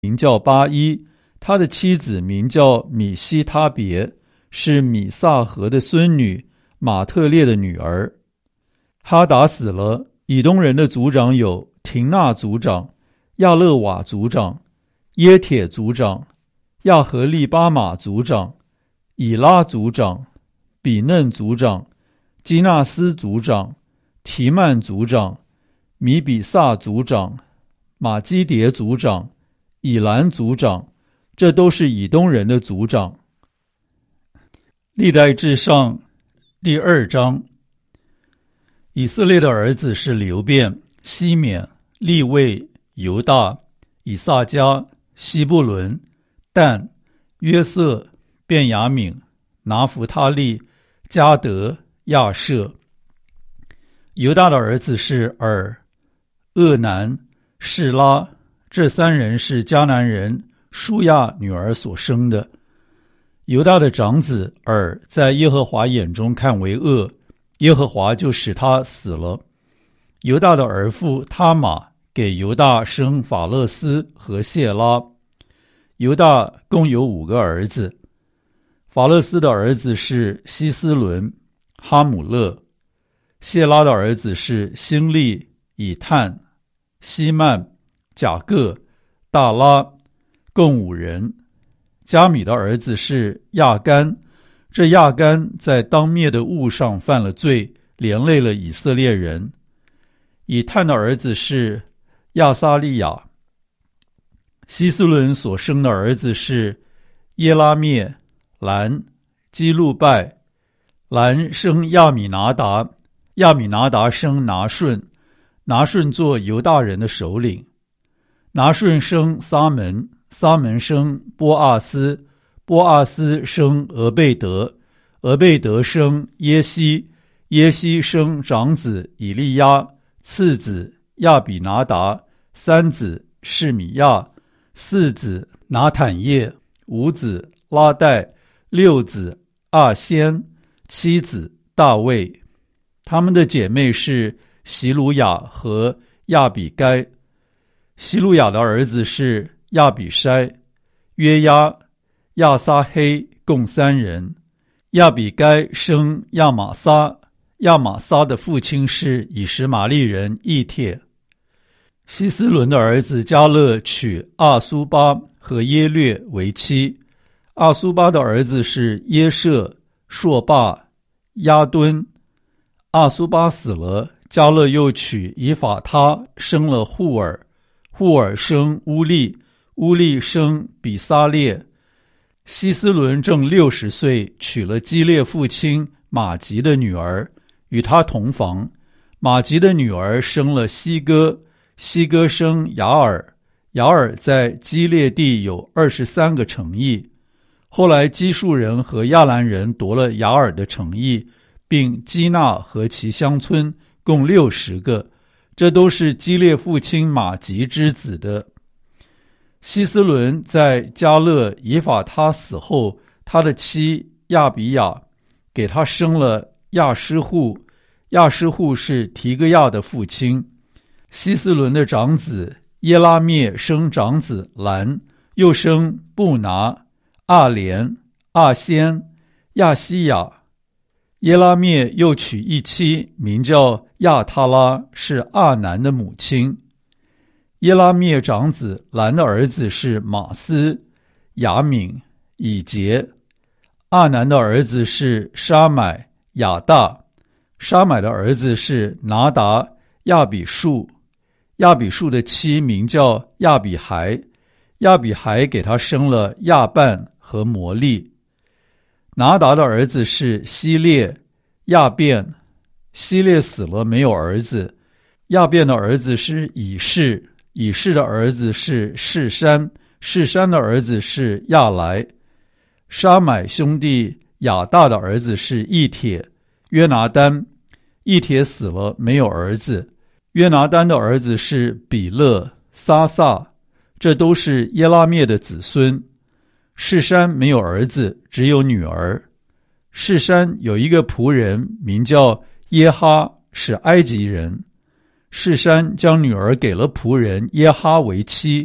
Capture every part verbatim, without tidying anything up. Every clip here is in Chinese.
名叫巴伊，他的妻子名叫米西他别，是米萨河的孙女，马特列的女儿。哈达死了，以东人的族长有廷纳族长、亚勒瓦族长、耶铁族长、亚和利巴马族长、以拉族长、比嫩族长、基纳斯族长、提曼族长、米比萨族长、马基迭族长、以兰族长，这都是以东人的族长。历代志上第二章。以色列的儿子是流便、西缅、利未、犹大、以萨迦、西布伦、但、约瑟、便雅悯、拿弗他利、迦得、亚设。犹大的儿子是尔、厄南、示拉，这三人是迦南人舒亚女儿所生的。犹大的长子尔在耶和华眼中看为恶，耶和华就使他死了。犹大的儿妇他玛给犹大生法勒斯和谢拉。犹大共有五个儿子。法勒斯的儿子是希斯伦、哈姆勒。谢拉的儿子是辛利、以探、希曼、甲各、大拉，共五人。加米的儿子是亚干，这亚干在当灭的物上犯了罪，连累了以色列人。以探的儿子是亚撒利亚。希斯伦所生的儿子是耶拉灭、兰、基路拜。兰生亚米拿达，亚米拿达生拿顺，拿顺做犹大人的首领。拿顺生撒门，撒门生波阿斯，波阿斯生俄贝德，俄贝德生耶西，耶西生长子以利亚，次子亚比拿达，三子示米亚，四子拿坦叶，五子拉代，六子阿仙，七子大卫。他们的姐妹是席鲁雅和亚比该。希路亚的儿子是亚比筛、约押、亚撒黑，共三人。亚比该生亚玛撒，亚玛撒的父亲是以实玛利人以帖。希斯伦的儿子迦勒娶阿苏巴和耶略为妻。阿苏巴的儿子是耶舍、朔霸、亚敦。阿苏巴死了，迦勒又娶以法他，生了户尔。户尔生乌利，乌利生比撒列。希斯伦正六十岁，娶了基列父亲马吉的女儿，与他同房。马吉的女儿生了西哥，西哥生雅尔，雅尔在基列地有二十三个城邑。后来基述人和亚兰人夺了雅尔的城邑，并基纳和其乡村，共六十个。这都是基列父亲马吉之子的。希斯伦在迦勒以法他死后，他的妻亚比雅给他生了亚施户，亚施户是提戈亚的父亲。希斯伦的长子耶拉灭生长子兰，又生布拿、阿莲、阿仙、亚西亚。耶拉灭又娶一妻，名叫亚他拉，是阿南的母亲。耶拉灭长子兰的儿子是马斯、雅敏、以杰。阿南的儿子是沙买、亚大。沙买的儿子是拿达、亚比树。亚比树的妻名叫亚比孩，亚比孩给他生了亚半和摩利。拿达的儿子是希列、亚便。希列死了，没有儿子。亚便的儿子是以士，以士的儿子是士山，士山的儿子是亚来。沙买兄弟亚大的儿子是以帖、约拿单。以帖死了，没有儿子。约拿单的儿子是比勒、撒撒，这都是耶拉灭的子孙。士山没有儿子，只有女儿。士山有一个仆人，名叫耶哈，是埃及人。士山将女儿给了仆人耶哈为妻，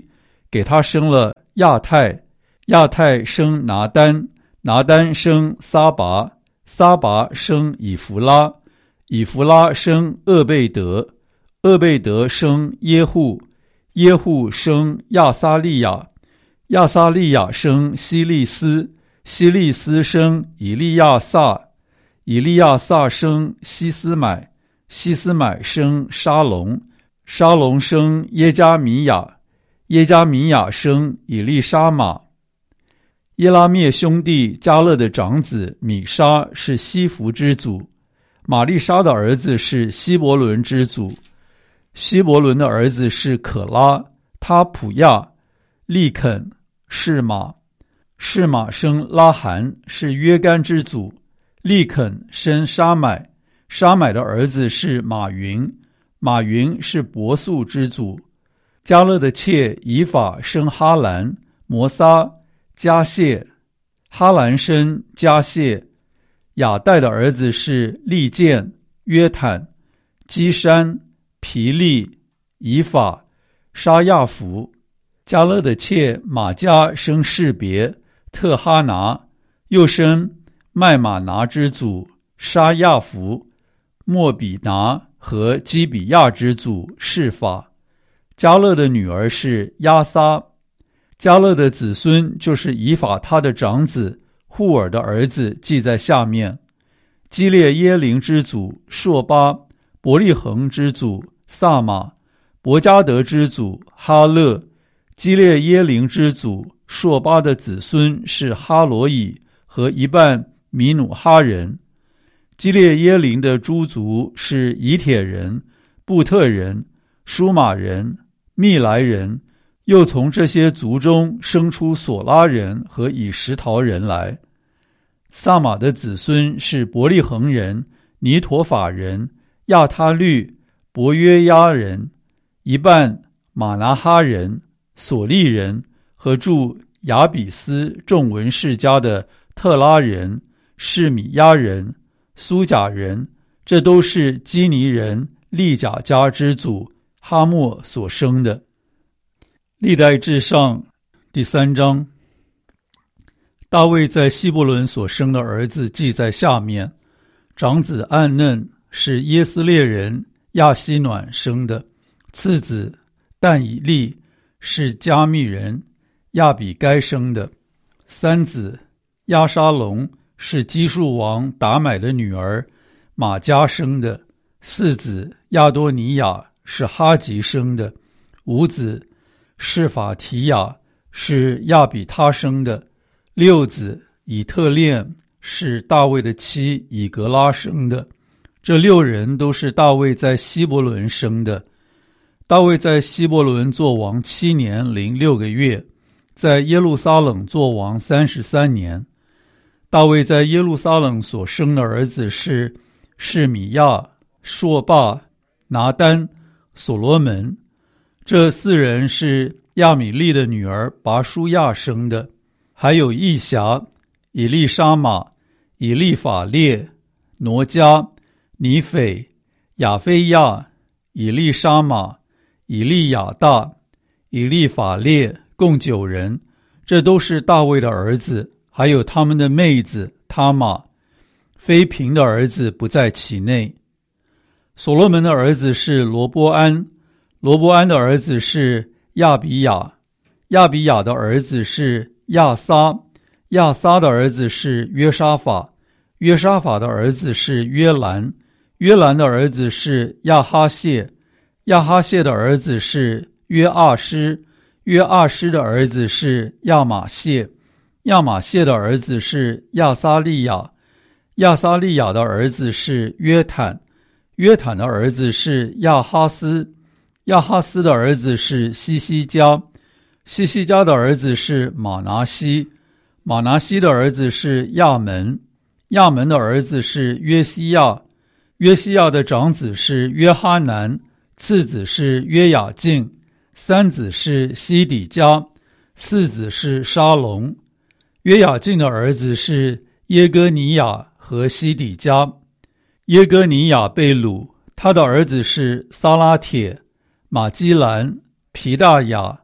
给他生了亚太，亚太生拿单，拿单生撒拔，撒拔生以弗拉，以弗拉生厄贝德，厄贝德生耶户，耶户生亚撒利亚，亚撒利亚生希利斯，希利斯生以利亚撒，以利亚撒生希斯买，希斯买生沙龙，沙龙生耶加米亚，耶加米亚生以利沙玛。耶拉灭兄弟迦勒的长子米沙是西弗之祖，玛丽莎的儿子是希伯伦之祖，希伯伦的儿子是可拉、他普亚、利肯、示玛，示玛生拉罕是约干之祖，利肯生沙买，沙买的儿子是马云，马云是伯素之祖。迦勒的妾以法生哈兰、摩撒、迦谢，哈兰生迦谢。亚代的儿子是利剑、约坦、基山、皮利、以法、沙亚弗。迦勒的妾玛迦生士别、特哈拿，又生麦玛拿之祖沙亚弗、莫比拿和基比亚之祖示法。迦勒的女儿是亚撒，迦勒的子孙就是以法他的长子户尔的儿子，记在下面。基列耶林之祖朔巴，伯利恒之祖萨玛，伯加德之祖哈勒，基列耶林之祖朔巴的子孙是哈罗以和一半米努哈人。基列耶林的诸族是以铁人、布特人、舒玛人、密来人，又从这些族中生出索拉人和以实陶人来。萨玛的子孙是伯利恒人、尼陀法人、亚他律、伯约亚人，一半马拿哈人、索利人和住亚比斯众文士家的特拉人、示米亚人、苏甲人，这都是基尼人利甲家之祖哈莫所生的。历代志上第三章，大卫在希伯伦所生的儿子记在下面。长子暗嫩是耶斯列人亚希暖生的，次子但以利是加密人亚比该生的，三子亚沙龙是基述王达买的女儿玛迦生的，四子亚多尼亚是哈吉生的，五子示法提亚是亚比他生的，六子以特练是大卫的妻以格拉生的。这六人都是大卫在希伯伦生的。大卫在希伯伦作王七年零六个月，在耶路撒冷作王三十三年。大卫在耶路撒冷所生的儿子是示米亚、朔巴、拿单、所罗门。这四人是亚米利的女儿拔舒亚生的，还有义辖、以利沙玛、以利法列、挪加、尼斐、亚菲亚、以利沙玛、以利亚大、以利法列，共九人。这都是大卫的儿子，还有他们的妹子他玛。妃嫔的儿子不在其内。所罗门的儿子是罗波安，罗波安的儿子是亚比雅，亚比雅的儿子是亚撒，亚撒的儿子是约沙法，约沙法的儿子是约兰，约兰的儿子是亚哈谢，亚哈谢的儿子是约阿施，约阿施的儿子是亚玛谢，亚玛谢的儿子是亚撒利亚，亚撒利亚的儿子是约坦，约坦的儿子是亚哈斯，亚哈斯的儿子是西西家，西西家的儿子是马拿西，马拿西的儿子是亚门，亚门的儿子是约西亚，约西亚的长子是约哈南，次子是约雅敬，三子是西底家，四子是沙龙。约雅敬的儿子是耶哥尼亚和西底家。耶哥尼亚被掳，他的儿子是撒拉铁、马基兰、皮大雅、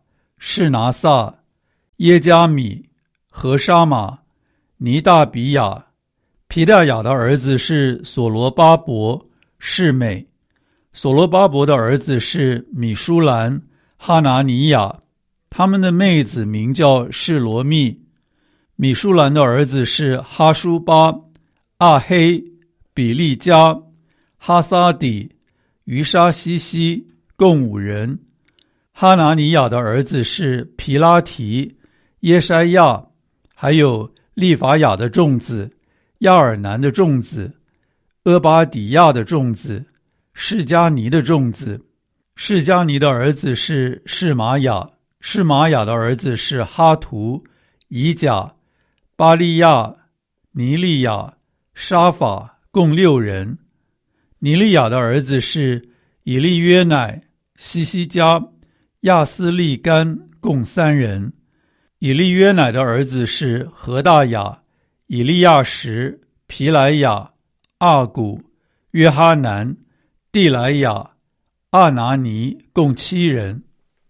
士拿撒、耶加米、何沙马、尼大比亚。皮大雅的儿子是所罗巴伯、示美。所罗巴伯的儿子是米舒兰、哈拿尼亚，他们的妹子名叫示罗密。米舒兰的儿子是哈舒巴、阿黑、比利加、哈撒底、于沙西西，共五人。哈拿尼亚的儿子是皮拉提、耶筛亚，还有利法雅的众子、亚尔南的众子、阿巴底亚的众子、示迦尼的众子。示迦尼的儿子是示玛雅，示玛雅的儿子是哈图、以甲、巴利亚、尼利亚、沙法，共六人。尼利亚的儿子是以利约乃、西西加、亚斯利干，共三人。以利约乃的儿子是何大雅、以利亚什、皮莱雅、阿古、约哈南、蒂莱雅、阿拿尼，共七人。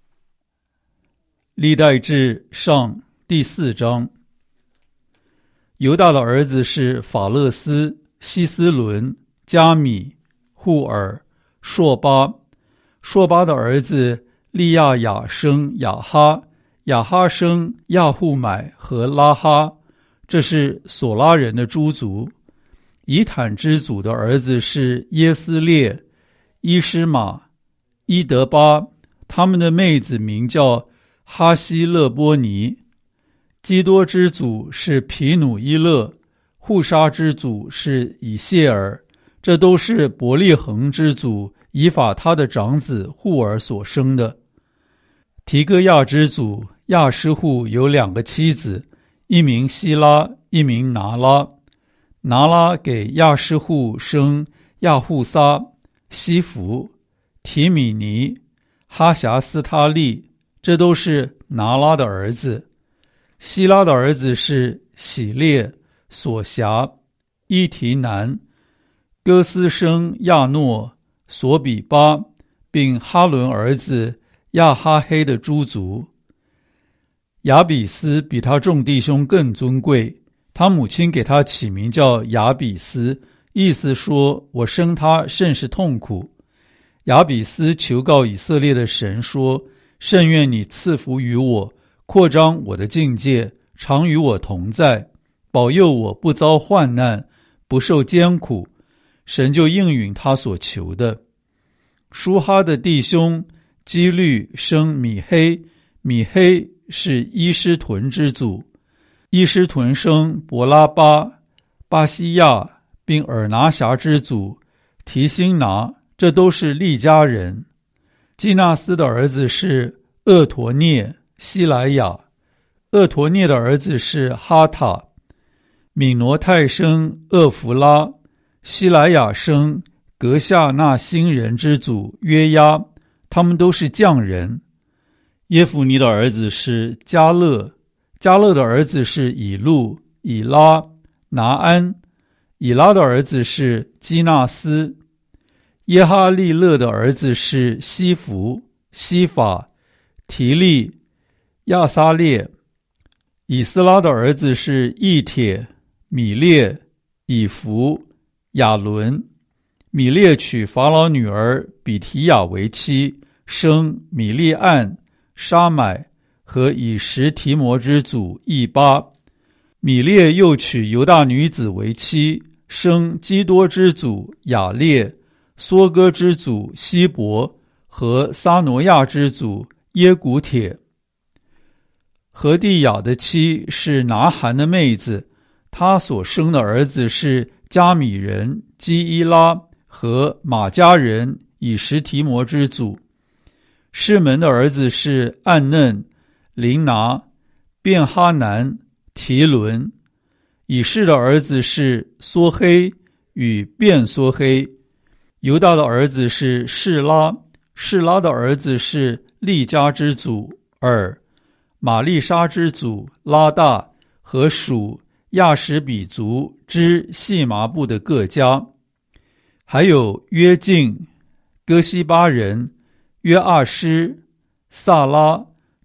历代志上第四章。犹大的儿子是法勒斯、希斯伦、加米、户尔、朔巴。朔巴的儿子利亚雅生雅哈，雅哈生亚户买和拉哈，这是索拉人的诸族。以坦之祖的儿子是耶斯列、伊施玛、伊德巴，他们的妹子名叫哈希勒波尼。基多之祖是皮努伊勒，户沙之祖是以谢尔，这都是伯利恒之祖以法他的长子户尔所生的。提戈亚之祖亚施户有两个妻子，一名希拉，一名拿拉。拿拉给亚施户生亚户撒、西弗、提米尼、哈辖斯他利，这都是拿拉的儿子。希拉的儿子是喜列、索辖、伊提南、哥斯生亚诺、索比巴，并哈伦儿子亚哈黑的诸族。亚比斯比他众弟兄更尊贵，他母亲给他起名叫亚比斯，意思说我生他甚是痛苦。亚比斯求告以色列的神说，甚愿你赐福于我，扩张我的境界，常与我同在，保佑我不遭患难，不受艰苦。神就应允他所求的。舒哈的弟兄基律生米黑，米黑是伊施屯之祖。伊施屯生伯拉巴、巴西亚，并尔拿辖之祖提辛拿，这都是利家人。基纳斯的儿子是厄陀涅、希莱亚。厄陀涅的儿子是哈塔。米挪泰生厄弗拉，希莱亚生格夏纳新人之祖约押，他们都是匠人。耶孚尼的儿子是迦勒，迦勒的儿子是以路、以拉、拿安。以拉的儿子是基纳斯。耶哈利勒的儿子是西弗、西法、提利、亚撒列。以斯拉的儿子是义帖、米列、以弗、亚伦。米列娶法老女儿比提亚为妻，生米利暗、沙买和以实提摩之祖义巴。米列又娶犹大女子为妻，生基多之祖雅列、梭哥之祖希伯和撒挪亚之祖耶古帖。何地雅的妻是拿韩的妹子，她所生的儿子是加米人基伊拉和马加人以实提摩之祖。士门的儿子是暗嫩、琳拿、便哈南、提伦。以士的儿子是梭黑与便梭黑。犹大的儿子是示拉，示拉的儿子是利家之祖尔、玛丽莎之祖拉大和属亚什比族之细麻布的各家。还有约敬、哥西巴人、约阿施、萨拉，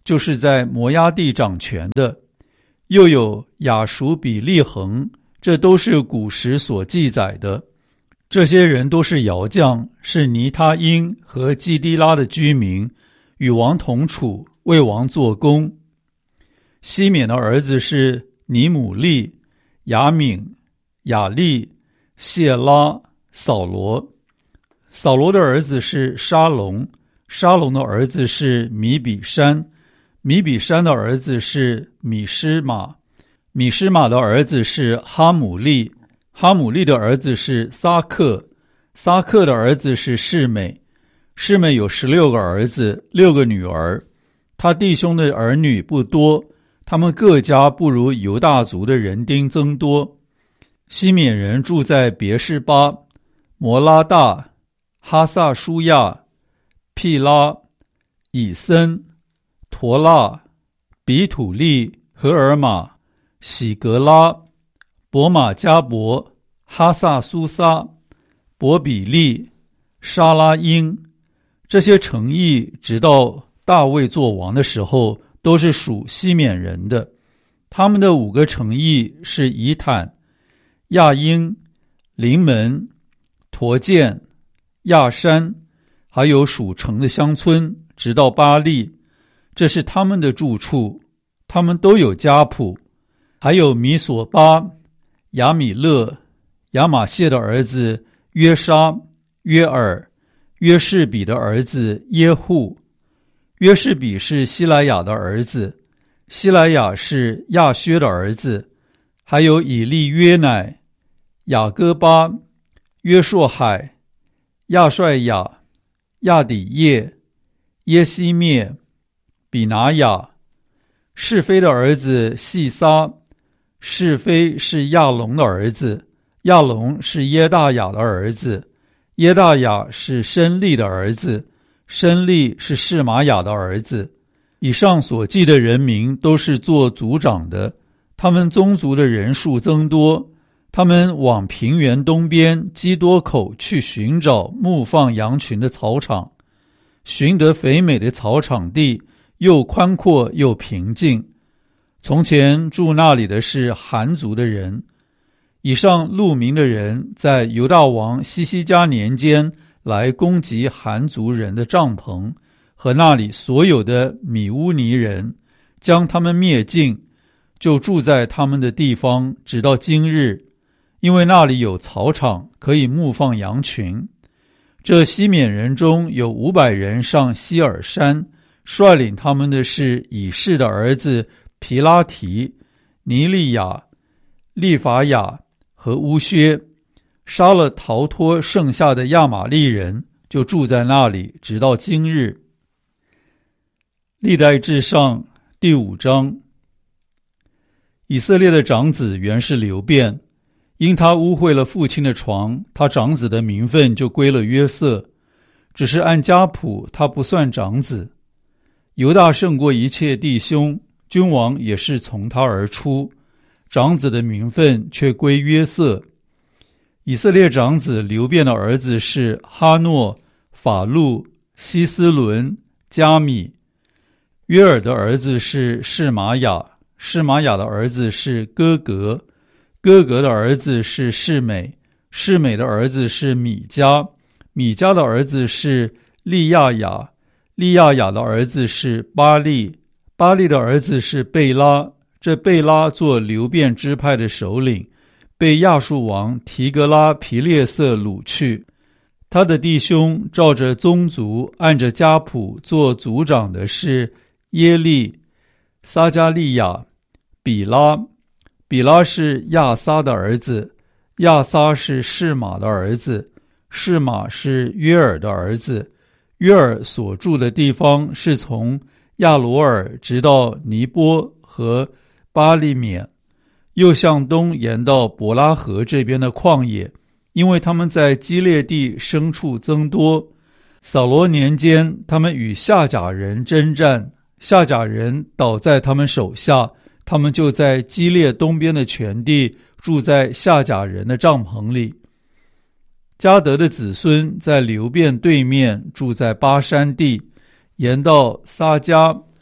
就是在摩押地掌权的，又有亚熟比利恒，这都是古时所记载的。这些人都是窑匠，是尼他因和基低拉的居民，与王同处，为王做工。西缅的儿子是尼姆利、雅敏、雅利、谢拉、扫罗。扫罗的儿子是沙龙，沙龙的儿子是米比山，米比山的儿子是米施玛，米施玛的儿子是哈姆利，哈姆利的儿子是撒克，撒克的儿子是示每，示每有十六个儿子，六个女儿。他弟兄的儿女不多，他们各家不如犹大族的人丁增多。西缅人住在别是巴、摩拉大、哈萨舒亚、毗拉、以森、陀拉、比土利、荷尔玛、喜格拉、伯马加伯、哈萨苏撒、伯比利、沙拉因。这些城邑直到大卫做王的时候都是属西缅人的。他们的五个城邑是以坦、亚因、临门、陀剑、亚山，还有属城的乡村，直到巴利，这是他们的住处。他们都有家谱。还有米索巴、亚米勒、亚玛谢的儿子约沙、约尔、约士比的儿子耶户。约士比是希莱亚的儿子，希莱亚是亚薛的儿子。还有以利约乃、雅各巴、约硕海、亚帅亚、亚底叶、耶西灭、比拿雅。是非的儿子细撒，是非是亚龙的儿子，亚龙是耶大雅的儿子，耶大雅是申利的儿子，申利是示玛雅的儿子。以上所记的人民都是做族长的，他们宗族的人数增多。他们往平原东边基多口去寻找牧放羊群的草场，寻得肥美的草场地，又宽阔又平静。从前住那里的是韩族的人。以上路名的人在犹大王西西家年间来攻击韩族人的帐篷和那里所有的米乌尼人，将他们灭尽，就住在他们的地方，直到今日，因为那里有草场，可以牧放羊群。这西缅人中有五百人上希尔山，率领他们的是以示的儿子皮拉提、尼利亚、利法亚和乌薛，杀了逃脱剩下的亚玛利人，就住在那里，直到今日。历代志上第五章。以色列的长子原是流便，因他污秽了父亲的床，他长子的名分就归了约瑟，只是按家谱他不算长子。犹大胜过一切弟兄，君王也是从他而出，长子的名分却归约瑟。以色列长子流便的儿子是哈诺、法路、希斯伦、加米。约尔的儿子是示玛雅，示玛雅的儿子是哥格，哥格的儿子是示每，示每的儿子是米迦，米迦的儿子是利亚雅，利亚雅的儿子是巴利，巴利的儿子是贝拉，这贝拉做流便支派的首领，被亚述王提格拉皮列色掳去。他的弟兄照着宗族按着家谱做族长的是耶利、撒加利亚、比拉。比拉是亚撒的儿子，亚撒是示玛的儿子，示玛是约尔的儿子。约尔所住的地方是从亚罗尔直到尼波和巴利缅，又向东延到伯拉河这边的旷野，因为他们在基列地牲畜增多。扫罗年间，他们与夏甲人征战，夏甲人倒在他们手下，他们就在基列东边的全地住在夏甲人的帐篷里。迦得的子孙在流便对面住在巴山地，延到撒迦，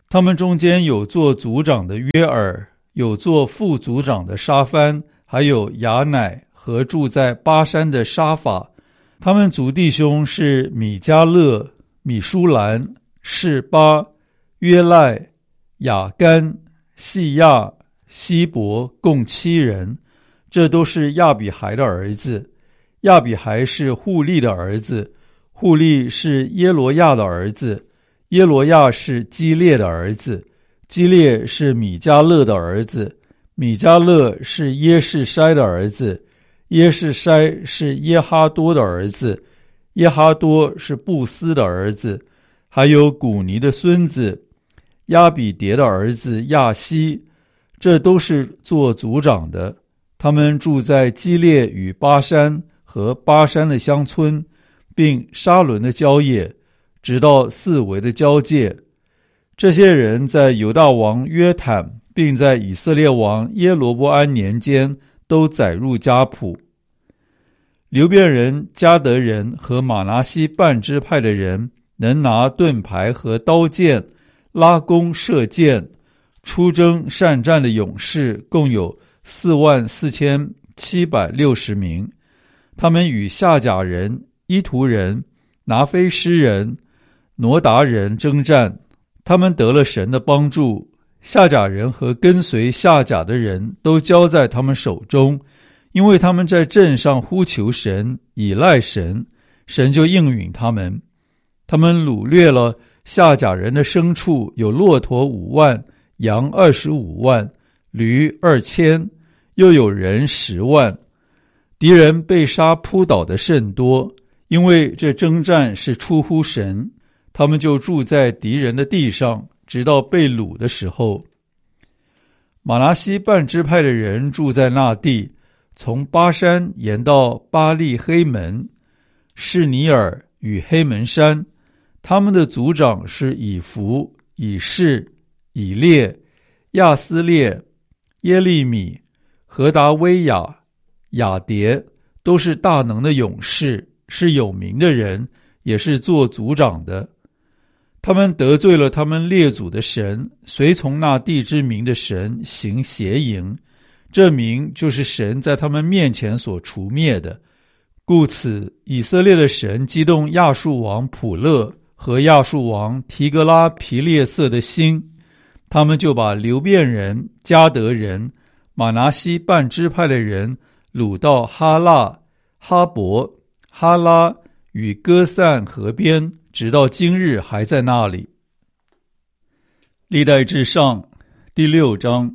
他们中间有做族长的约尔，有做副族长的沙番，还有雅乃和住在巴山的沙法。他们族弟兄是米迦勒、米舒兰、示巴、约赖、雅干、细亚、希伯，共七人。这都是亚比孩的儿子。亚比孩是户利的儿子，户利是耶罗亚的儿子，耶罗亚是基列的儿子，基列是米迦勒的儿子，米迦勒是耶士筛的儿子，耶士筛是耶哈多的儿子，耶哈多是布斯的儿子，还有古尼的孙子亚比迭的儿子亚希，这都是做族长的。他们住在基列与巴山和巴山的乡村，并沙伦的郊野，直到四围的交界。这些人在犹大王约坦，并在以色列王耶罗波安年间都载入家谱。流便人、迦得人和玛拿西半支派的人，能拿盾牌和刀剑、拉弓射箭、出征善战的勇士，共有四万四千七百六十名。他们与夏甲人、伊图人、拿非诗人、挪达人征战，他们得了神的帮助。夏甲人和跟随夏甲的人都交在他们手中，因为他们在阵上呼求神，倚赖神，神就应允他们。他们掳掠了夏甲人的牲畜，有骆驼五万，羊二十五万，驴二千，又有人十万。敌人被杀扑倒的甚多，因为这征战是出乎神，他们就住在敌人的地上，直到被掳的时候。玛拿西半支派的人住在那地，从巴山沿到巴利黑门、士尼尔与黑门山。他们的族长是以弗、以士、以列、亚斯列、耶利米、何达威亚、雅迭，都是大能的勇士，是有名的人，也是做族长的。他们得罪了他们列祖的神，随从那地之名的神行邪淫，这名就是神在他们面前所除灭的。故此，以色列的神激动亚述王普勒和亚述王提格拉皮列色的心，他们就把流便人、迦得人、玛拿西半支派的人掳到哈腊、哈伯、哈拉与歌散河边，直到今日还在那里。历代志上第六章。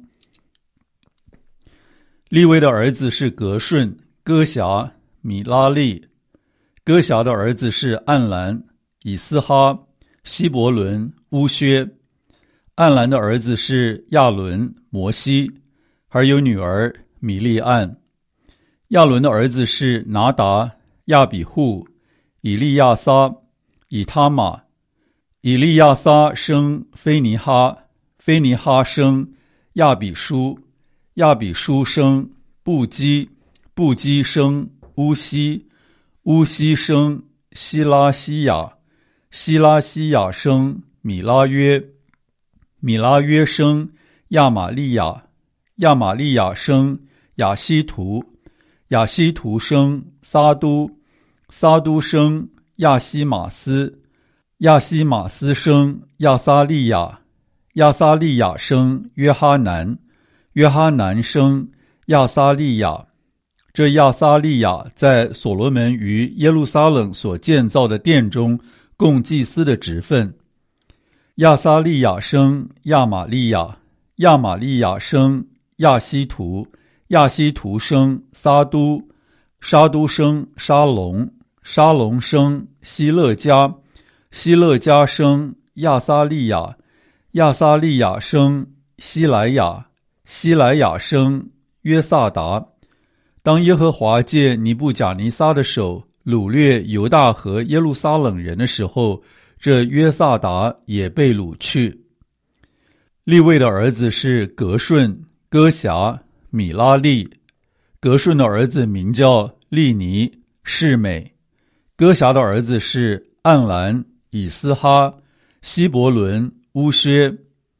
利未的儿子是革顺、歌辖、米拉利。歌辖的儿子是暗兰、以斯哈、希伯伦、乌薛。暗兰的儿子是亚伦、摩西，还有女儿米利暗。亚伦的儿子是拿达、亚比户、以利亚撒、以他玛。以利亚撒生菲尼哈，菲尼哈生亚比书，亚比书生布基，布基生乌西，乌西生希拉西亚，希拉西亚生米拉约，米拉约生亚玛利亚，亚玛利亚生亚希图，亚希图生撒都，撒都生亚西马斯，亚西马斯生亚撒利亚，亚撒利亚生约哈南，约哈南生亚撒利亚。这亚撒利亚在所罗门于耶路撒冷所建造的殿中供祭司的职分。亚撒利亚生亚玛利亚，亚玛利亚生亚希图，亚希图生撒都，沙都生沙龙，沙龙生希勒家，希勒家生亚撒利亚，亚撒利亚生希莱亚，希莱亚生约萨达。当耶和华借尼布甲尼撒的手掳掠犹大和耶路撒冷人的时候，这约萨达也被掳去。利未的儿子是革顺、歌辖、米拉利。革顺的儿子名叫利尼、示美。歌辖的儿子是暗兰、以斯哈、希伯伦、乌薛。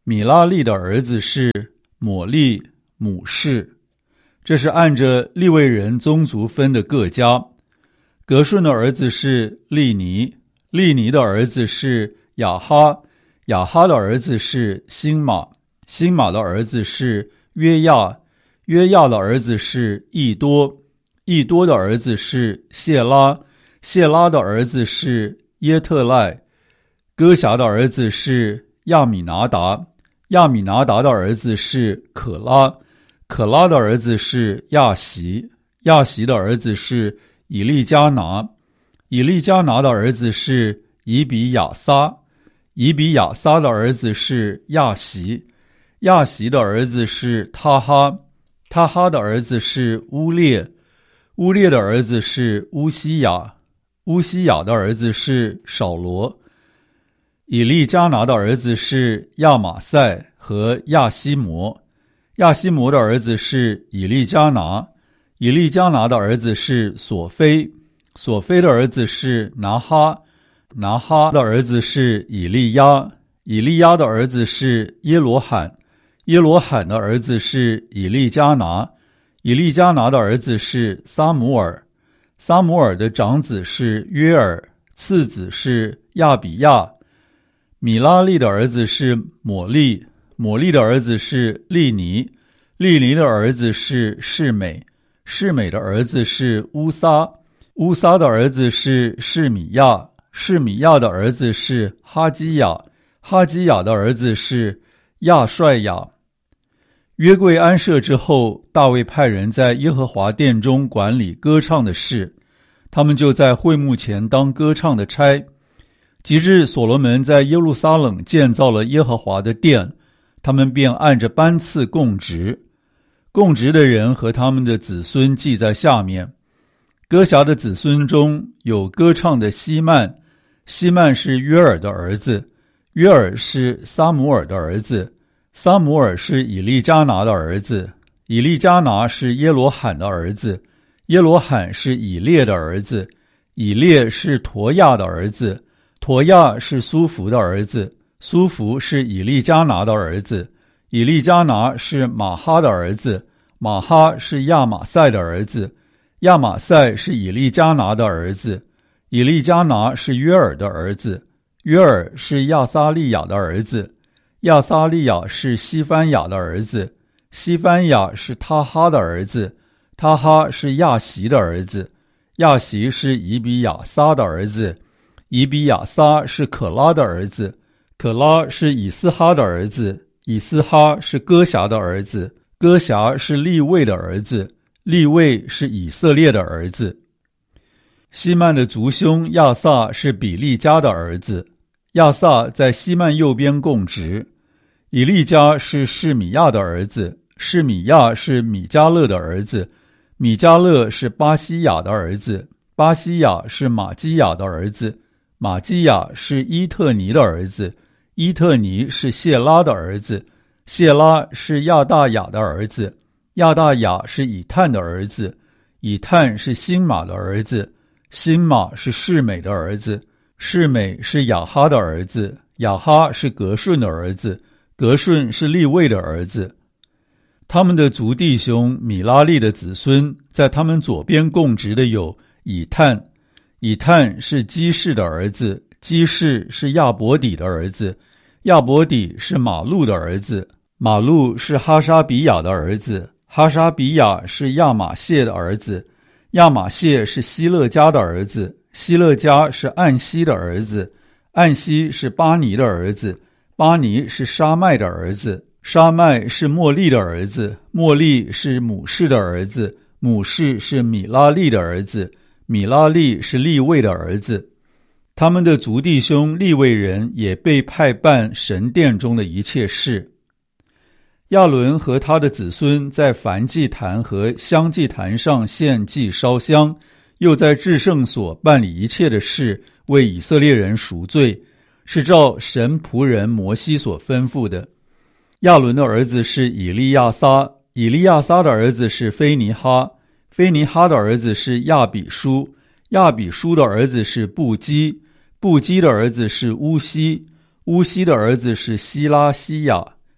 米拉利的儿子是抹利、母士。这是按着利未人宗族分的各家。革顺的儿子是利尼，利尼的儿子是亚哈，亚哈的儿子是辛玛，辛玛的儿子是约亚，约亚的儿子是益多，益多的儿子是谢拉，谢拉的儿子是耶特赖，哥辖的儿子是亚米拿达，亚米拿达的儿子是可拉，可拉的儿子是亚习，亚习的儿子是以利加拿，以利加拿的儿子是以比亚撒，以比亚撒的儿子是亚习，亚习的儿子是他哈，他哈的儿子是乌列，乌列的儿子是乌西雅，乌西雅的儿子是扫罗，以利加拿的儿子是亚玛赛和亚西摩，亚西摩的儿子是以利加拿，以利加拿的儿子是索菲，索菲的儿子是拿哈，拿哈的儿子是以利亚，以利亚的儿子是耶罗罕，耶罗罕的儿子是以利加拿，以利加拿的儿子是撒母耳，撒母耳的长子是约尔，次子是亚比亚。米拉利的儿子是抹利，抹利的儿子是利尼，利尼的儿子是示美，示美的儿子是乌撒，乌撒的儿子是示米亚，示米亚的儿子是哈基雅，哈基雅的儿子是亚帅雅。约柜安设之后，大卫派人在耶和华殿中管理歌唱的事，他们就在会幕前当歌唱的差。及至所罗门在耶路撒冷建造了耶和华的殿，他们便按着班次供职，供职的人和他们的子孙记在下面。歌辖的子孙中有歌唱的希曼，希曼是约尔的儿子，约尔是撒母耳的儿子，撒母耳是以利加拿的儿子，以利加拿是耶罗罕的儿子，耶罗罕是以列的儿子，以列是陀亚的儿子，陀亚是苏弗的儿子，苏弗是以利加拿的儿子，以利加拿是马哈的儿子，马哈是亚玛赛的儿子，亚玛赛是以利加拿的儿子，以利加拿是约尔的儿子，约尔是亚撒利雅的儿子，亚撒利雅是西番雅的儿子，西番雅是他哈的儿子，他哈是亚习的儿子，亚习是以比亚撒的儿子，以比亚撒是可拉的儿子，可拉是以斯哈的儿子，以斯哈是哥辖的儿子，哥辖是利未的儿子，利未是以色列的儿子。希曼的族兄亚撒是比利家的儿子，亚撒在希曼右边供职。以利家是示米亚的儿子，示米亚是米迦勒的儿子，米迦勒是巴西亚的儿子，巴西亚是马基亚的儿子，马基亚是伊特尼的儿子，伊特尼是谢拉的儿子，谢拉是亚大雅的儿子，亚大雅是以探的儿子，以探是辛玛的儿子，辛玛是示美的儿子，示美是亚哈的儿子，亚哈是革顺的儿子，革顺是利未的儿子。他们的族弟兄米拉利的子孙，在他们左边供职的有以探，以探是基士的儿子，基士是亚伯底的儿子，亚伯底是马路的儿子，马路是哈沙比亚的儿子，哈沙比亚是亚玛谢的儿子，亚玛谢是希勒家的儿子，希勒家是暗西的儿子，暗西是巴尼的儿子，巴尼是沙麦的儿子，沙麦是莫利的儿子，莫利是母士的儿子，母士是米拉利的儿子，米拉利是利未的儿子。他们的族弟兄利未人也被派办神殿中的一切事。亚伦和他的子孙在燔祭坛和香祭坛上献祭烧香，又在至圣所办理一切的事，为以色列人赎罪，是照神仆人摩西所吩咐的。亚伦的儿子是以利亚撒，以利亚撒的儿子是菲尼哈，菲尼哈的儿子是亚比书，亚比书的儿子是布基，布基的儿子是乌西，乌西的儿子是希拉西亚，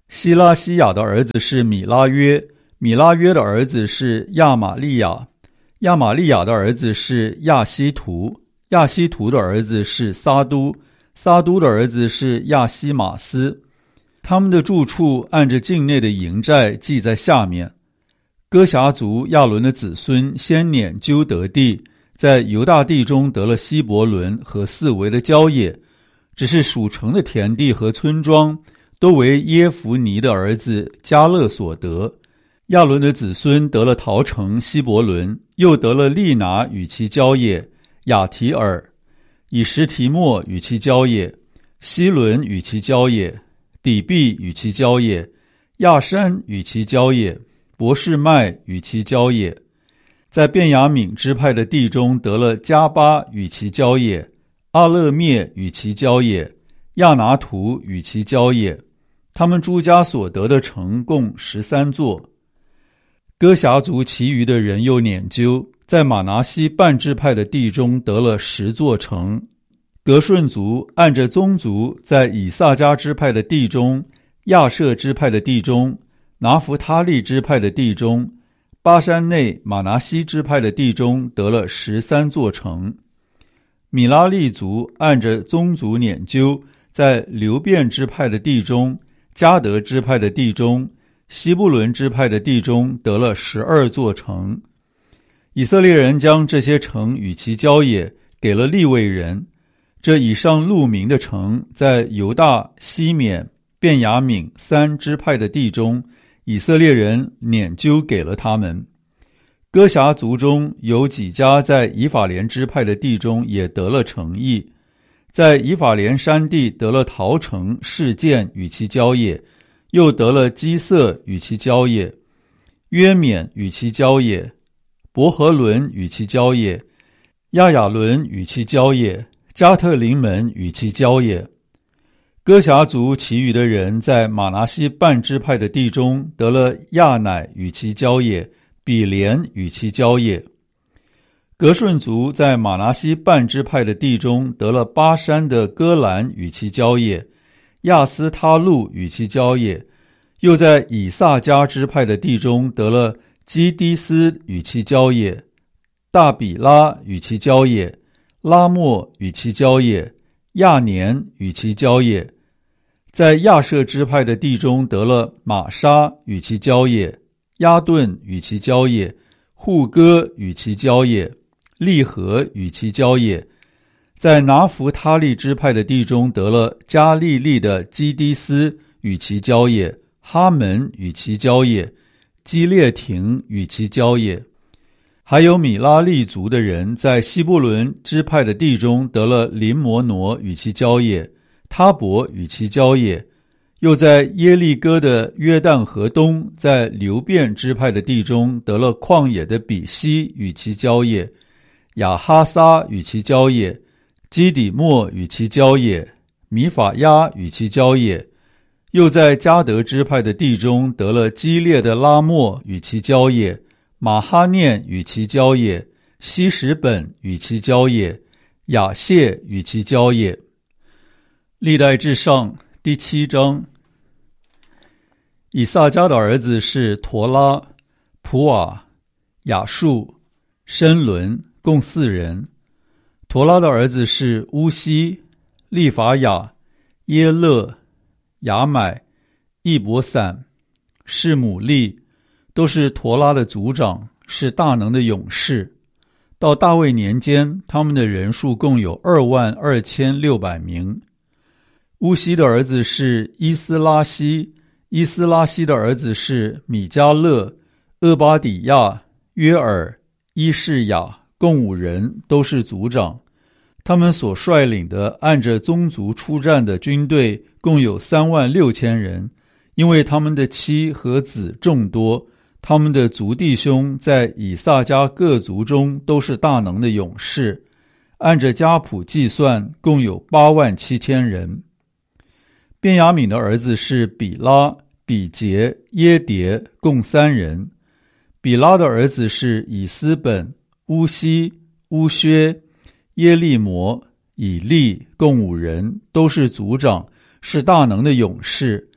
希拉西亚的儿子是米拉约，米拉约的儿子是亚玛利亚，亚玛利亚的儿子是亚希图，亚希图的儿子是撒都，撒都的儿子是亚希马斯。他们的住处按着境内的营寨记在下面。哥辖族亚伦的子孙先撵究得地，在犹大地中得了希伯伦和四围的郊野，只是属城的田地和村庄都为耶孚尼的儿子迦勒所得。亚伦的子孙得了陶城希伯伦，又得了利拿与其郊野，亚提尔、以实提莫与其郊野，希伦与其郊野，底壁与其郊野，亚山与其郊野，伯示麦与其郊野。在便雅悯支派的地中得了加巴与其郊野，阿勒灭与其郊野，亚拿图与其郊野。他们诸家所得的城共十三座。哥辖族其余的人又撵究，在马拿西半支派的地中得了十座城。革顺族按着宗族在以萨迦支派的地中、亚设支派的地中、拿弗他利支派的地中、巴山内马拿西支派的地中得了十三座城。米拉利族按着宗族撵究，在流便支派的地中、迦得支派的地中、西布伦支派的地中得了十二座城。以色列人将这些城与其郊野给了利未人。这以上录名的城，在犹大、西缅、便雅悯三支派的地中，以色列人撵究给了他们。哥辖族中有几家在以法莲支派的地中也得了城邑，在以法莲山地得了陶城示剑与其郊野，又得了基色与其郊野，约缅与其郊野，伯和伦与其郊野，亚雅伦与其郊野，加特林门与其郊野。哥辖族其余的人在马拿西半支派的地中得了亚乃与其郊野，比连与其郊野。革顺族在马拿西半支派的地中得了巴山的戈兰与其郊野，亚斯他路与其郊野，又在以萨迦支派的地中得了基低斯与其郊野，大比拉与其郊野，拉莫与其郊野，亚年与其郊野。在亚设支派的地中得了玛莎与其郊野，亚顿与其郊野，户哥与其郊野，利和与其郊野。在拿弗他利支派的地中得了加利利的基低斯与其郊野，哈门与其郊野，基列亭与其郊野。还有米拉利族的人在西布伦支派的地中得了林摩挪与其郊野，他伯与其郊野，又在耶利哥的约旦河东，在流便支派的地中得了旷野的比西与其郊野，亚哈撒与其郊野，基底莫与其郊野，米法亚与其郊野，又在迦得支派的地中得了基列的拉莫与其郊野，马哈念与其郊野，希什本与其郊野，亚谢与其郊野。历代志上第七章。以萨迦的儿子是陀拉、普瓦、亚述、申伦，共四人。陀拉的儿子是乌西、利法雅、耶勒、雅买、易伯散、示姆利，都是陀拉的族长，是大能的勇士。到大卫年间，他们的人数共有二万二千六百名。乌西的儿子是伊斯拉希，伊斯拉希的儿子是米迦勒、厄巴底亚、约尔、伊士雅，共五人，都是族长。他们所率领的按着宗族出战的军队共有三万六千人，因为他们的妻和子众多，他们的族弟兄在以萨迦各族中都是大能的勇士，按着家谱计算，共有八万七千人。便雅悯的儿子是比拉、比杰、耶迭，共三人。比拉的儿子是以斯本、乌西、乌薛、耶利摩、以利，共五人，都是族长，是大能的勇士。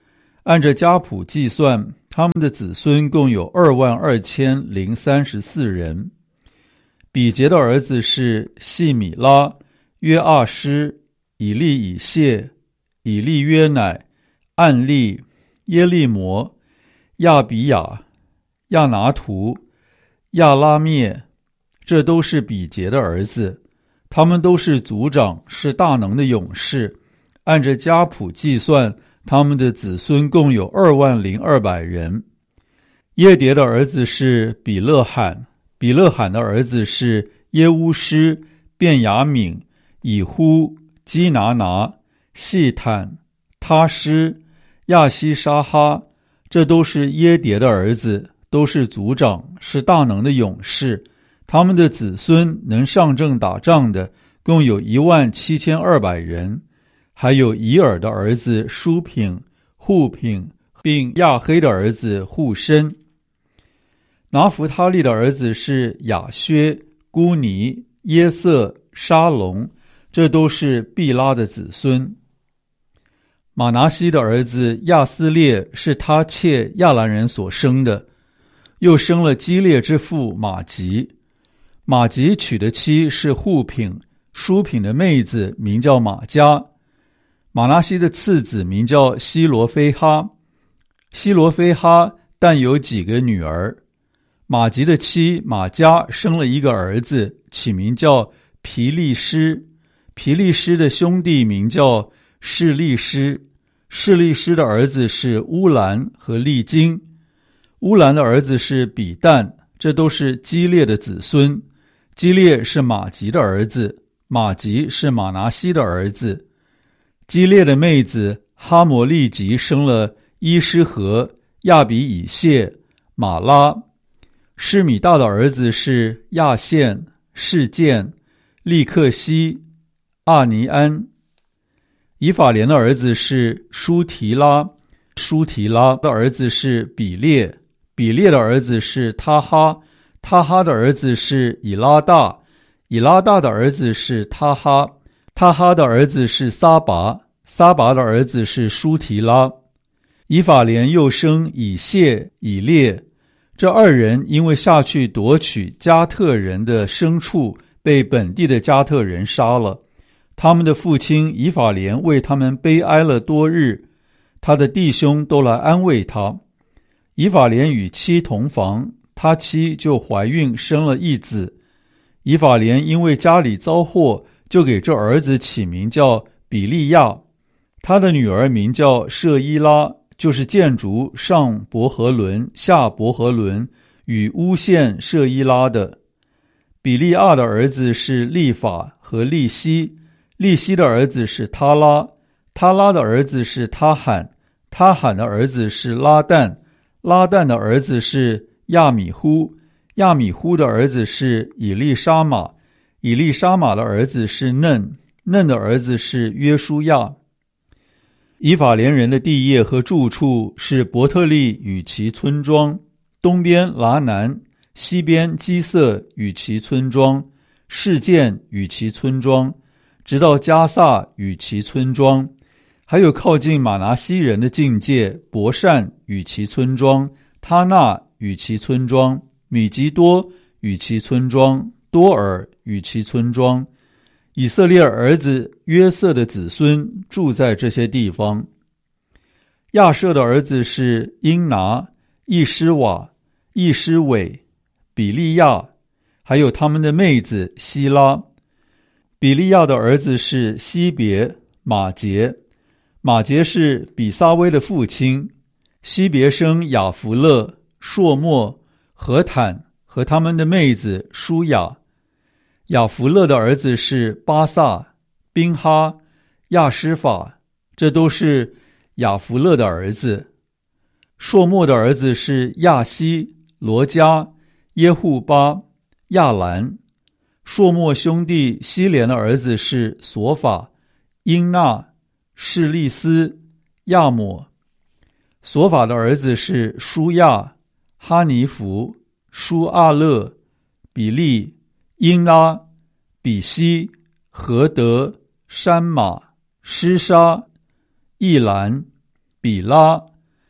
按着家谱计算，他们的子孙共有二万二千零三十四人。比节的儿子是细米拉、约阿施、以利以谢、以利约乃、暗利、耶利摩、亚比雅、亚拿图、亚拉灭，这都是比节的儿子，他们都是族长，是大能的勇士。按着家谱计算，他们的子孙共有二万零二百人。耶迭的儿子是比勒罕，比勒罕的儿子是耶乌施、便雅悯、以呼、基拿拿、细坦、他施、亚西沙哈，这都是耶迭的儿子，都是族长，是大能的勇士。他们的子孙能上阵打仗的共有一万七千二百人。还有以尔的儿子舒品、户品，并亚黑的儿子户申。拿弗他利的儿子是亚薛、孤尼、耶瑟、沙龙，这都是毕拉的子孙。马拿西的儿子亚斯列是他妾亚兰人所生的，又生了基列之父马吉。马吉娶的妻是户品，舒品的妹子名叫马加。马拿西的次子名叫希罗非哈，希罗非哈但有几个女儿。马吉的妻马加生了一个儿子，起名叫皮利施。皮利施的兄弟名叫示利施，示利施的儿子是乌兰和利金。乌兰的儿子是比但，这都是基列的子孙。基列是马吉的儿子，马吉是马拿西的儿子。基列的妹子哈摩利吉生了伊施和、亚比以谢、马拉。施米大的儿子是亚线、示剑、利克西、阿尼安。以法莲的儿子是舒提拉，舒提拉的儿子是比列，比列的儿子是他哈，他哈的儿子是以拉大，以拉大的儿子是他哈，他哈的儿子是撒拔，撒拔的儿子是舒提拉。以法莲又生以谢、以列，这二人因为下去夺取加特人的牲畜，被本地的加特人杀了。他们的父亲以法莲为他们悲哀了多日，他的弟兄都来安慰他。以法莲与妻同房，他妻就怀孕生了一子。以法莲因为家里遭祸，就给这儿子起名叫比利亚。他的女儿名叫舍伊拉，就是建筑上伯和伦、下伯和伦与乌县舍伊拉的。比利亚的儿子是利法和利希，利希的儿子是他拉，他拉的儿子是他罕，他罕的儿子是拉旦，拉旦的儿子是亚米忽，亚米忽的儿子是以利沙玛，以利沙玛的儿子是嫩，嫩的儿子是约书亚。以法莲人的地业和住处是伯特利与其村庄，东边拉南，西边基色与其村庄，示剑与其村庄，直到加萨与其村庄，还有靠近马拿西人的境界伯善与其村庄，他纳与其村庄，米吉多与其村庄，多尔与其村庄。以色列儿子约瑟的子孙住在这些地方。亚舍的儿子是因拿、易施瓦、易施伟、比利亚，还有他们的妹子希拉。比利亚的儿子是西别、马杰，马杰是比撒威的父亲。西别生雅弗勒、朔莫、何坦和他们的妹子舒雅。雅弗勒的儿子是巴萨、宾哈、亚施法，这都是雅弗勒的儿子。朔莫的儿子是亚西、罗加、耶户巴、亚兰。朔莫兄弟希连的儿子是索法、因纳、示利斯、亚抹。索法的儿子是舒亚、哈尼弗、舒阿勒、比利、因拉、比西、何德、山马、施沙、易兰、比拉、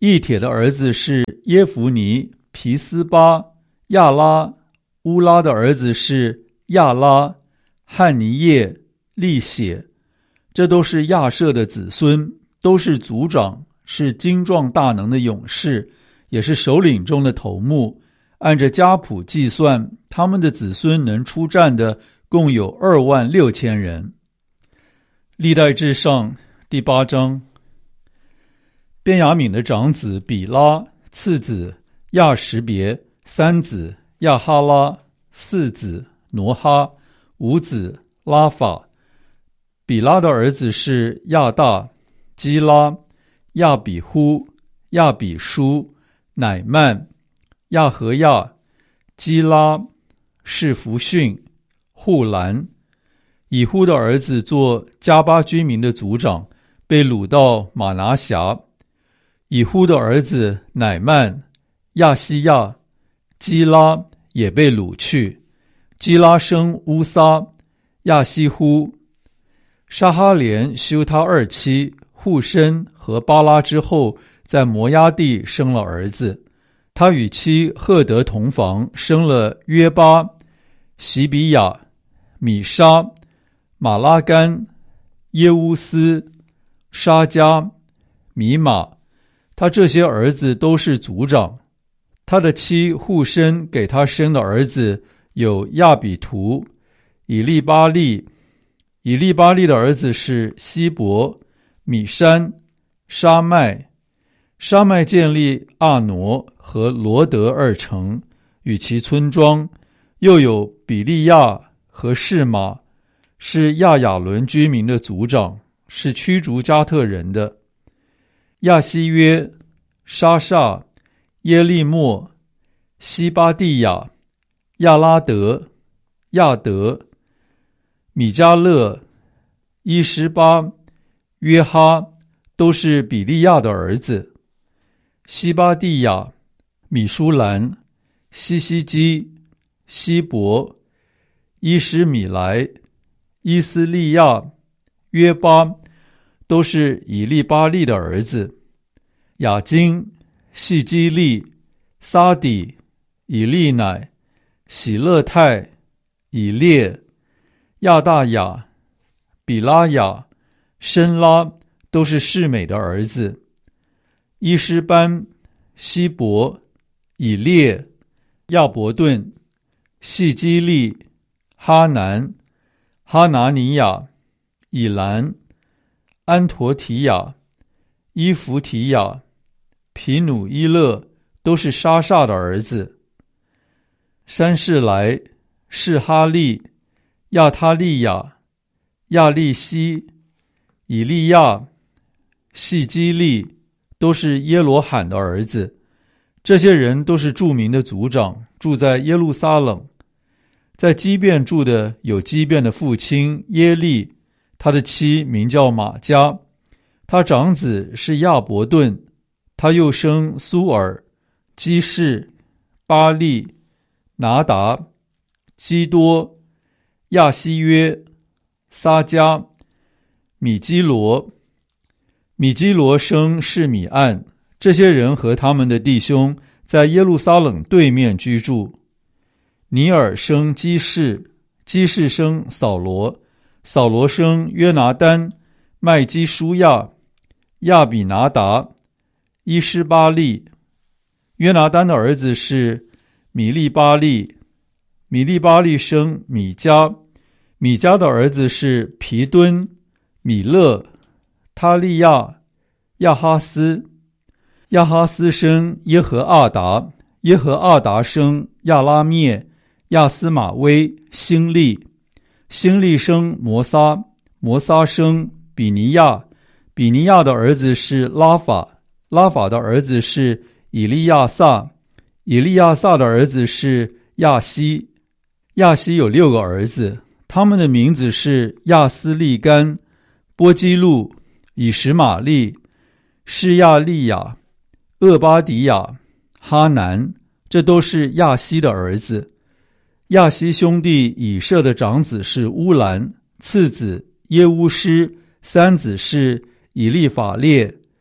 益铁的儿子是耶孚尼、皮斯巴、亚拉。乌拉的儿子是亚拉、汉尼叶、利血，这都是亚舍的子孙，都是族长，是精壮大能的勇士，也是首领中的头目。按着家谱计算，他们的子孙能出战的共有二万六千人。历代志上第八章。便雅悯的长子比拉，次子亚什别，三子亚哈拉，四子挪哈，五子拉法。比拉的儿子是亚大、基拉、亚比呼、亚比书、乃曼、亚和亚、基拉、士弗逊、户兰。以呼的儿子做加巴居民的族长，被掳到马拿辖。以呼的儿子乃曼、亚西亚、基拉也被掳去。基拉生乌撒、亚西呼。沙哈连休他二妻户申和巴拉之后，在摩押地生了儿子。他与妻赫德同房，生了约巴、席比亚、米沙、马拉干、耶乌斯、沙加、米玛。他这些儿子都是族长。他的妻户申给他生的儿子有亚比图、以利巴利。以利巴利的儿子是希伯、米山、沙麦。沙麦建立阿挪和罗德二城与其村庄，又有比利亚和士马，是亚雅伦居民的族长，是驱逐加特人的。亚西约、沙煞、耶利莫、西巴蒂亚、亚拉德、亚德、米迦勒、伊施巴、约哈，都是比利亚的儿子。西巴蒂亚、米舒兰、西西基、希伯、伊施米莱、伊斯利亚、约巴，都是以利巴利的儿子。雅金、细基利、撒底、以利乃、喜勒泰、以列、亚大雅、比拉雅、申拉，都是示美的儿子。伊施班、希伯、以列、亚伯顿、细基利、哈南、哈拿尼亚、以兰、安陀提亚、伊弗提亚、皮努伊勒，都是沙煞的儿子。山士来、士哈利、亚他利亚、亚利西、以利亚、细基利，都是耶罗罕的儿子。这些人都是著名的族长，住在耶路撒冷。在基遍住的有基遍的父亲耶利，他的妻名叫玛加，他长子是亚伯顿，他又生苏尔、基士、巴利、拿达、基多、亚西约、撒加、米基罗。米基罗生示米暗，这些人和他们的弟兄在耶路撒冷对面居住。尼尔生基士，基士生扫罗，扫罗生约拿单、麦基舒亚、亚比拿达、伊施巴利。约拿单的儿子是米利巴利，米利巴利生米迦，米迦的儿子是皮敦、米勒、他利亚、亚哈斯。亚哈斯生耶和阿达，耶和阿达生亚拉灭、亚斯马威、辛利。辛利生摩撒，摩撒生比尼亚，比尼亚的儿子是拉法，拉法的儿子是以利亚撒，以利亚撒的儿子是亚西。亚西有六个儿子，他们的名字是亚斯利干、波基路、以实玛利、示亚利亚、厄巴迪亚、哈南，这都是亚西的儿子。亚西兄弟以舍的长子是乌兰，次子耶乌施，三子是以利法列。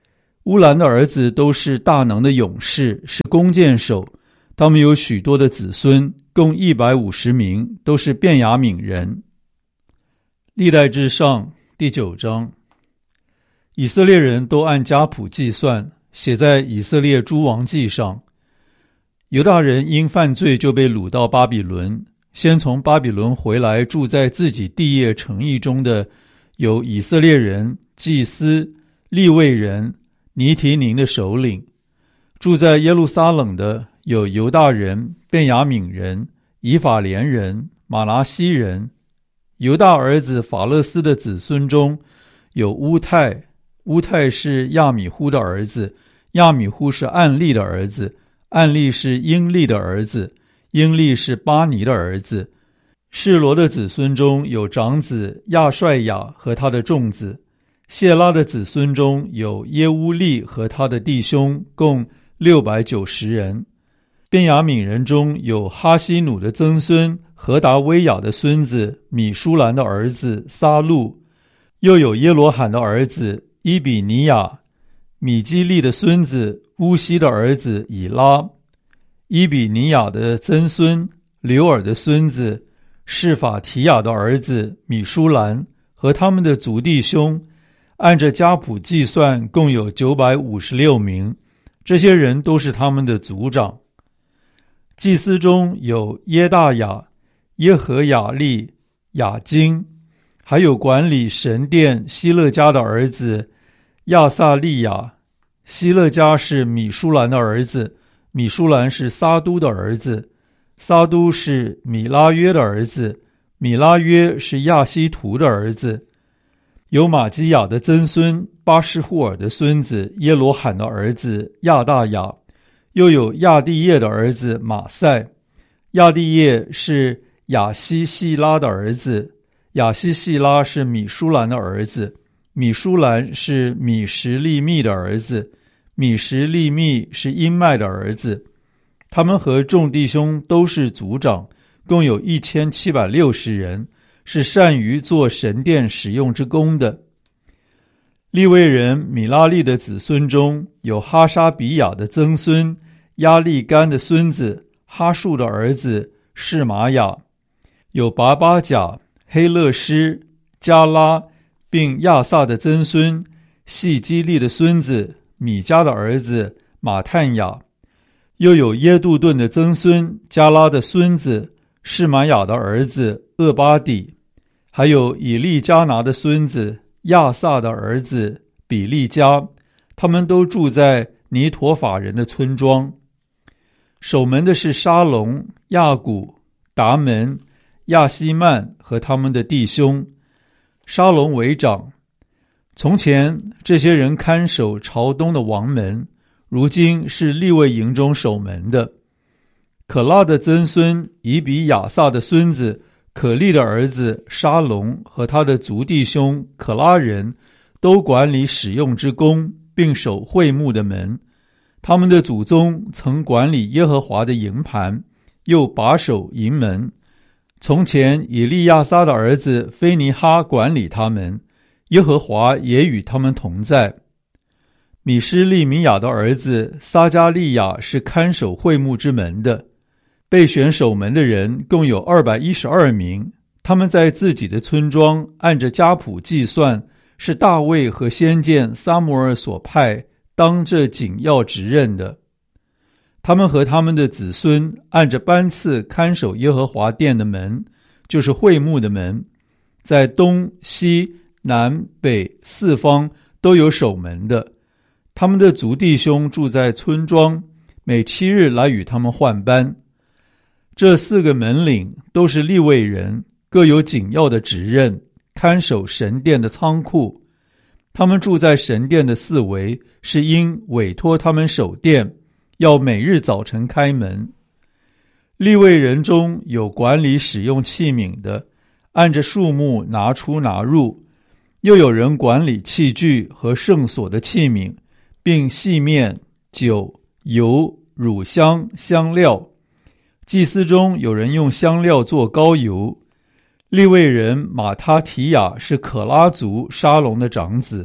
乌兰的儿子都是大能的勇士，是弓箭手，他们有许多的子孙，共一百五十名，都是便雅悯人。历代志上第九章，以色列人都按家谱计算，写在以色列诸王记上。犹大人因犯罪就被掳到巴比伦，先从巴比伦回来住在自己地业城邑中的有以色列人、祭司、利未人、尼提宁的首领；住在耶路撒冷的有犹大人、便雅悯人、以法莲人、马拿西人。犹大儿子法勒斯的子孙中有乌泰，乌泰是亚米忽的儿子，亚米忽是暗利的儿子，暗利是英利的儿子，英利是巴尼的儿子。示罗的子孙中有长子亚帅雅和他的众子。谢拉的子孙中有耶乌利和他的弟兄，共六百九十人。便雅悯人中有哈西努的曾孙何达威雅的孙子米舒兰的儿子撒路，又有耶罗罕的儿子伊比尼亚，米基利的孙子乌西的儿子以拉，伊比尼亚的曾孙刘尔的孙子示法提亚的儿子米舒兰和他们的族弟兄，按着家谱计算共有九百五十六名，这些人都是他们的族长。祭司中有耶大雅、耶和雅利、雅金，还有管理神殿希勒家的儿子亚萨利亚。希勒家是米舒兰的儿子，米舒兰是撒都的儿子，撒都是米拉约的儿子，米拉约是亚希图的儿子。有玛基亚的曾孙巴施户尔的孙子耶罗罕的儿子亚大雅，又有亚地业的儿子马赛。亚地业是亚西细拉的儿子，亚西细拉是米舒兰的儿子，米舒兰是米什利密的儿子，米什利密是音麦的儿子。他们和众弟兄都是族长，共有一千七百六十人，是善于做神殿使用之功的。利未人米拉利的子孙中有哈沙比亚的曾孙亚利干的孙子哈树的儿子示玛雅，有拔巴甲、黑勒施、加拉并亚萨的曾孙细基利的孙子米迦的儿子马探雅，又有耶杜顿的曾孙加拉的孙子示玛雅的儿子厄巴底，还有以利加拿的孙子亚萨的儿子比利加，他们都住在尼陀法人的村庄。守门的是沙龙、亚古、达门、亚西曼和他们的弟兄，沙龙为长。从前这些人看守朝东的王门，如今是利未营中守门的。可拉的曾孙以比亚撒的孙子可利的儿子沙龙和他的族弟兄可拉人都管理使用之功，并守会幕的门。他们的祖宗曾管理耶和华的营盘，又把守营门。从前以利亚撒的儿子菲尼哈管理他们，耶和华也与他们同在。米施利米亚的儿子撒加利亚是看守会幕之门的。被选守门的人共有二百一十二名，他们在自己的村庄按着家谱计算，是大卫和先见撒母耳所派当这紧要职任的。他们和他们的子孙按着班次看守耶和华殿的门，就是会幕的门，在东西南北四方都有守门的。他们的族弟兄住在村庄，每七日来与他们换班。这四个门领都是利未人，各有紧要的职任，看守神殿的仓库。他们住在神殿的四围，是因委托他们守殿，要每日早晨开门。利未人中有管理使用器皿的，按着数目拿出拿入，又有人管理器具和圣所的器皿，并细面、酒、油、乳香、香料。祭司中有人用香料做膏油。利未人马他提亚是可拉族沙龙的长子，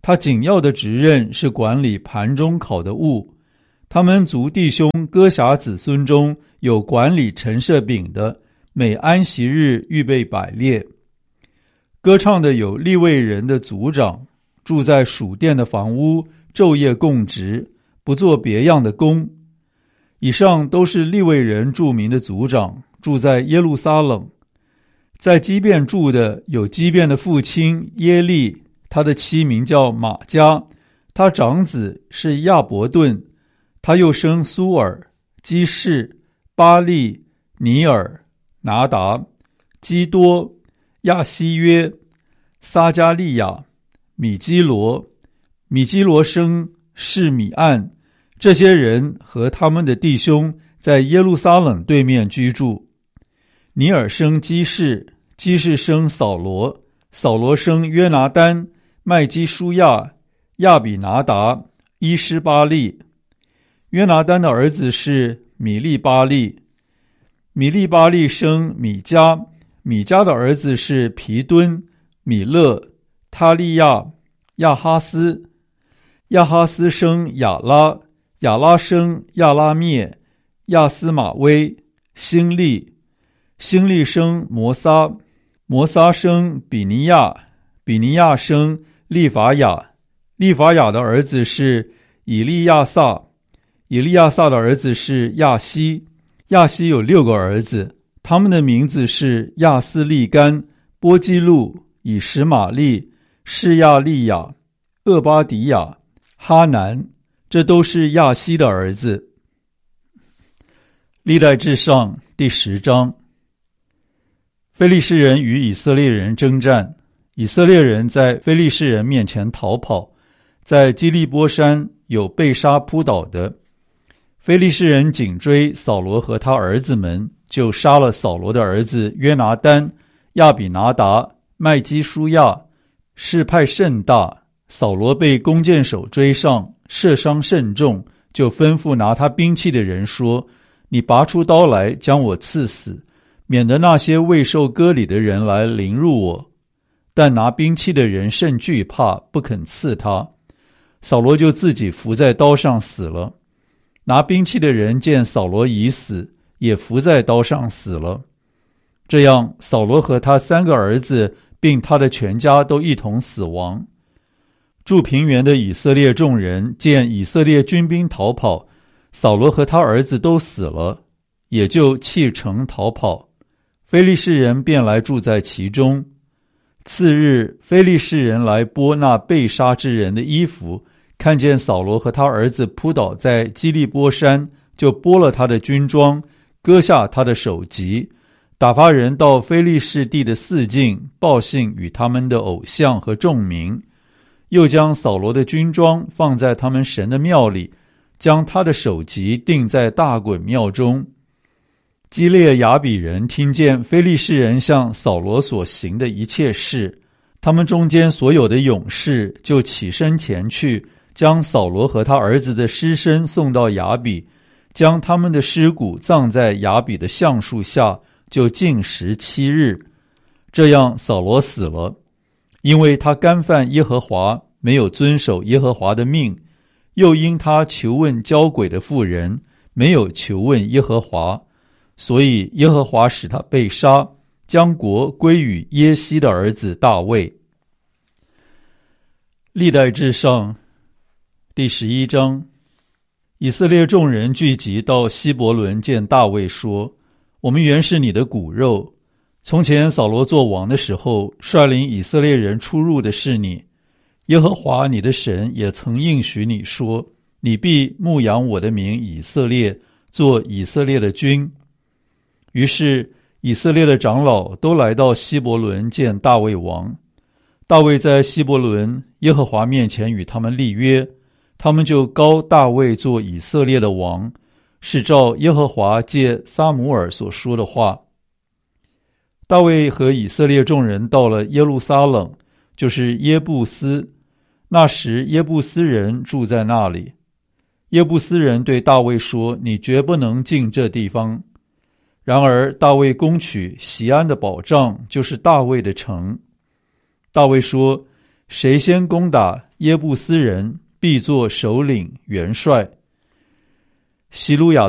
他紧要的职任是管理盘中烤的物。他们族弟兄哥辖子孙中有管理陈设饼的，每安息日预备百列。歌唱的有利未人的族长，住在属殿的房屋，昼夜供职，不做别样的工。以上都是利未人著名的族长，住在耶路撒冷。在基遍住的有基遍的父亲耶利，他的妻名叫玛加，他长子是亚伯顿，他又生苏尔、基士、巴利、尼尔、拿达、基多、亚西约、撒加利亚、米基罗。米基罗生示米暗。这些人和他们的弟兄在耶路撒冷对面居住。尼尔生基士，基士生扫罗，扫罗生约拿单、麦基舒亚、亚比拿达、伊施巴利。约拿单的儿子是米利巴利，米利巴利生米迦，米迦的儿子是皮敦、米勒、他利亚、亚哈斯。亚哈斯生亚拉，亚拉生亚拉灭、亚斯马威、辛利。辛利生摩撒，摩撒生比尼亚，比尼亚生利法雅。利法雅的儿子是以利亚撒，以利亚撒的儿子是亚西。亚西有六个儿子，他们的名字是亚斯利干、波基路、以实玛利、示亚利亚、厄巴迪亚、哈南，这都是亚西的儿子。历代志上第十章。非利士人与以色列人征战，以色列人在非利士人面前逃跑，在基利波山有被杀扑倒的。非利士人紧追扫罗和他儿子们，就杀了扫罗的儿子约拿单、亚比拿达、麦基舒亚，事派甚大。扫罗被弓箭手追上，射伤甚重，就吩咐拿他兵器的人说：你拔出刀来，将我刺死，免得那些未受割礼的人来凌辱我。但拿兵器的人甚惧怕，不肯刺他。扫罗就自己伏在刀上死了。拿兵器的人见扫罗已死，也伏在刀上死了。这样，扫罗和他三个儿子并他的全家都一同死亡。住平原的以色列众人见以色列军兵逃跑，扫罗和他儿子都死了，也就弃城逃跑。非利士人便来住在其中。次日，非利士人来剥那被杀之人的衣服，看见扫罗和他儿子扑倒在基利波山，就剥了他的军装，割下他的首级，打发人到非利士地的四境报信与他们的偶像和众民，又将扫罗的军装放在他们神的庙里，将他的首级钉在大衮庙中。基列雅比人听见非利士人向扫罗所行的一切事，他们中间所有的勇士就起身前去，将扫罗和他儿子的尸身送到雅比，将他们的尸骨葬在雅比的橡树下，就禁食七日。这样扫罗死了，因为他干犯耶和华，没有遵守耶和华的命，又因他求问交鬼的妇人，没有求问耶和华，所以耶和华使他被杀，将国归与耶西的儿子大卫。历代志上第十一章。以色列众人聚集到希伯伦，见大卫说：我们原是你的骨肉，从前扫罗做王的时候，率领以色列人出入的是你。耶和华你的神也曾应许你说：你必牧养我的民以色列，做以色列的君。于是以色列的长老都来到希伯伦见大卫王。大卫在希伯伦耶和华面前与他们立约，他们就膏大卫做以色列的王，是照耶和华借撒母耳所说的话。大卫和以色列众人到了耶路撒冷，就是耶布斯，那时耶布斯人住在那里。耶布斯人对大卫说：你绝不能进这地方。然而大卫攻取锡安的保障，就是大卫的城。大卫说： 谁先攻打耶布斯人，必作首领元帅。希鲁亚